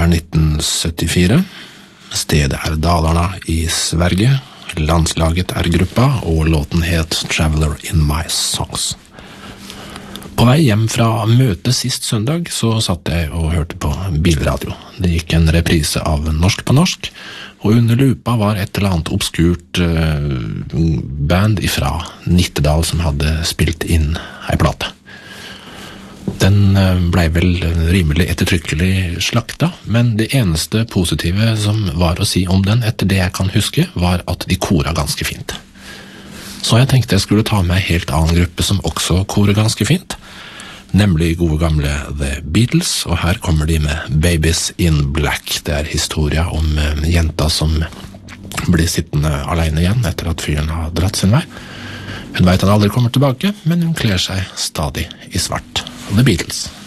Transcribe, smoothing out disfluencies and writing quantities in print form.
er 1974. Stedet er Dalarna i Sverige. Landslaget er gruppa, og låten het Traveler in My Songs. På vei hjem fra møtet sist søndag så satt jeg og hørte på bilradio. Det gikk en reprise av Norsk på norsk, og under lupa var et eller annet obskurt band fra Nittedal som hadde spilt inn ei plate. Den ble vel rimelig ettertrykkelig slakta, men det eneste positive som var å si om den etter det jeg kan huske, var at de kora ganske fint. Så jeg tenkte jeg skulle ta med en helt annen gruppe som også korer ganske fint, nemlig gode gamle The Beatles, og her kommer de med Babies in Black. Det er historia om jenta som blir sittende alene igjen etter at fyren har dratt sin vei. Hun vet han aldri kommer tilbake, men hun kler seg stadig i svart. The Beatles.